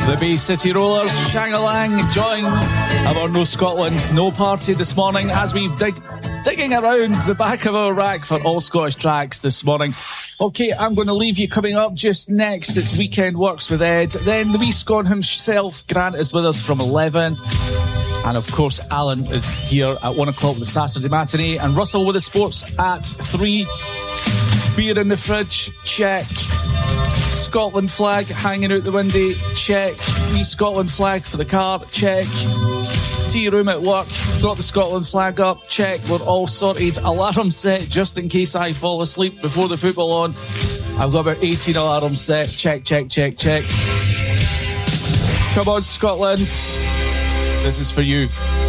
The Bay City Rollers, Shangalang, join our No Scotland, No Party this morning as we digging around the back of our rack for all Scottish tracks this morning. Okay, I'm going to leave you. Coming up just next, it's Weekend Works with Ed. Then the wee Scot himself, Grant, is with us from 11. And of course, Alan is here at 1 o'clock with the Saturday matinee. And Russell with the sports at 3. Beer in the fridge, check. Scotland flag hanging out the window, check. Wee Scotland flag for the car, check. Tea room at work, got the Scotland flag up, check. We're all sorted. Alarm set just in case I fall asleep before the football on. I've got about 18 alarms set. Check, check, check, check. Come on, Scotland. This is for you.